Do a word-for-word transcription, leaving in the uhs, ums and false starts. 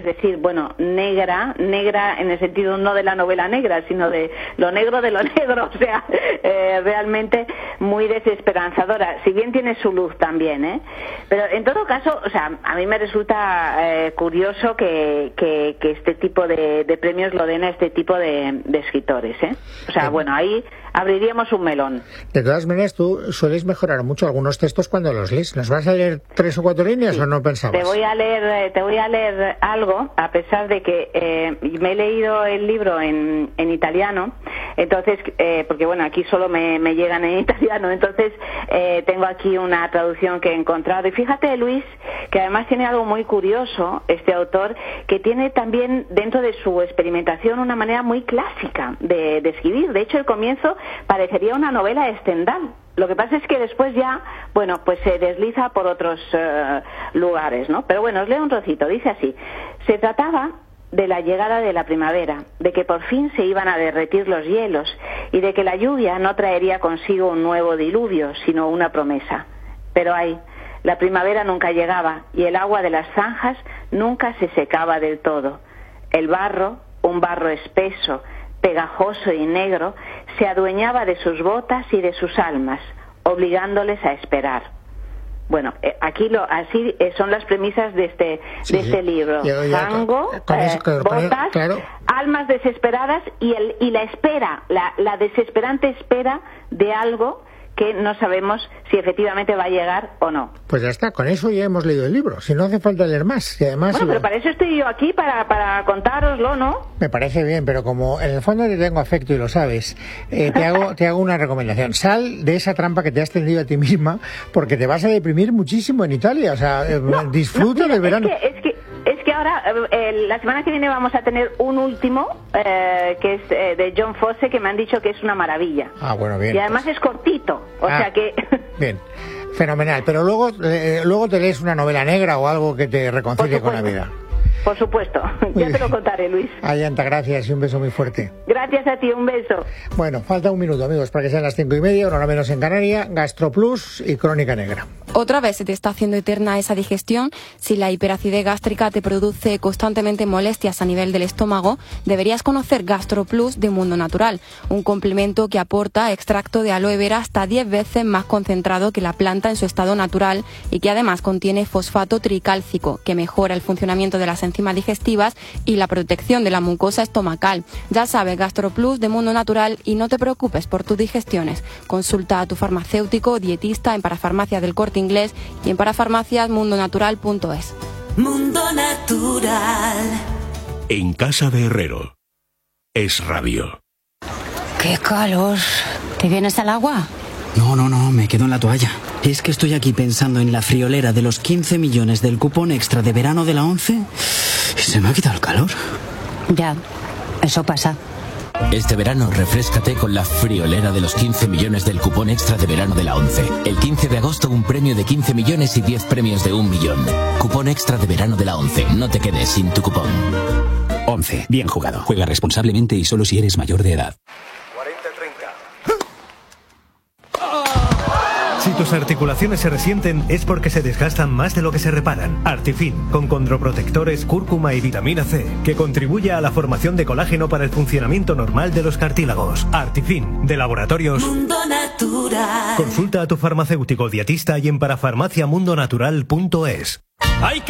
decir, bueno, negra, negra en el sentido no de la novela negra, sino de lo negro de lo negro, o sea, eh, realmente muy desesperanzadora, si bien tiene su luz también, ¿eh? Pero en todo caso, o sea, a mí me resulta eh, curioso que, que, que este tipo de, de premios lo den a este tipo de, de escritores, ¿eh? O sea, bueno, ahí abriríamos un melón. De todas maneras, tú sueles mejorar mucho algunos textos cuando los lees. ¿Nos vas a leer tres o cuatro líneas sí. o no pensabas? Te voy a leer, te voy a leer algo, a pesar de que eh, me he leído el libro en, en italiano, entonces, eh, porque bueno, aquí solo me, me llegan en italiano, entonces eh, tengo aquí una traducción que he encontrado. Y fíjate, Luis, que además tiene algo muy curioso, este autor, que tiene también dentro de su experimentación una manera muy clásica de, de escribir. De hecho, el comienzo parecería una novela de Stendhal. Lo que pasa es que después ya, bueno, pues se desliza por otros uh, lugares, ¿no? Pero bueno, os leo un trocito. Dice así: se trataba de la llegada de la primavera, de que por fin se iban a derretir los hielos y de que la lluvia no traería consigo un nuevo diluvio, sino una promesa. Pero ay, la primavera nunca llegaba y el agua de las zanjas nunca se secaba del todo. El barro, un barro espeso, pegajoso y negro, se adueñaba de sus botas y de sus almas, obligándoles a esperar. Bueno, eh, aquí lo, así eh, son las premisas de este sí, de este sí. libro. Yo, yo, Fango, con, con eso, eh, botas, claro. almas desesperadas y el y la espera, la, la desesperante espera de algo que no sabemos si efectivamente va a llegar o no. Pues ya está, con eso ya hemos leído el libro, si no hace falta leer más. Y además, bueno, pero para eso estoy yo aquí, para, para contároslo, ¿no? Me parece bien, pero como en el fondo te tengo afecto y lo sabes, eh, te hago te hago una recomendación. Sal de esa trampa que te has tendido a ti misma, porque te vas a deprimir muchísimo en Italia. O sea, eh, no, disfruta no, mira, del verano. Es que, es que... Es que ahora, eh, la semana que viene vamos a tener un último, eh, que es eh, de John Fosse, que me han dicho que es una maravilla. Ah, bueno, bien. Y además pues. es cortito, o ah, sea que... Bien, fenomenal. Pero luego, eh, luego te lees una novela negra o algo que te reconcilie con la vida. Por supuesto, muy ya bien. Te lo contaré, Luis. Ayanta, gracias y un beso muy fuerte. Gracias a ti, un beso. Bueno, falta un minuto, amigos, para que sean las cinco y media, una hora menos en Canarias, GastroPlus y Crónica Negra. Otra vez se te está haciendo eterna esa digestión. Si la hiperacidez gástrica te produce constantemente molestias a nivel del estómago, deberías conocer GastroPlus de Mundo Natural, un complemento que aporta extracto de aloe vera hasta diez veces más concentrado que la planta en su estado natural y que además contiene fosfato tricálcico, que mejora el funcionamiento de las enzimas digestivas y la protección de la mucosa estomacal. Ya sabes, GastroPlus de Mundo Natural, y no te preocupes por tus digestiones. Consulta a tu farmacéutico o dietista en Parafarmacias del Corte Inglés y en parafarmacias mundo natural punto es. Mundo Natural. En casa de Herrero. Es radio. ¡Qué calor! ¿Te vienes al agua? No, no, no, me quedo en la toalla. Es que estoy aquí pensando en la friolera de los quince millones del cupón extra de verano de la ONCE y se me ha quitado el calor. Ya, eso pasa. Este verano refréscate con la friolera de los quince millones del cupón extra de verano de la ONCE. El quince de agosto un premio de quince millones y diez premios de un millón. Cupón extra de verano de la ONCE. No te quedes sin tu cupón. ONCE. Bien jugado. Juega responsablemente y solo si eres mayor de edad. Si tus articulaciones se resienten es porque se desgastan más de lo que se reparan. Artifin, con condroprotectores, cúrcuma y vitamina C, que contribuye a la formación de colágeno para el funcionamiento normal de los cartílagos. Artifin, de Laboratorios Mundo Natural. Consulta a tu farmacéutico dietista y en parafarmacia mundo natural punto es. ¡Ay!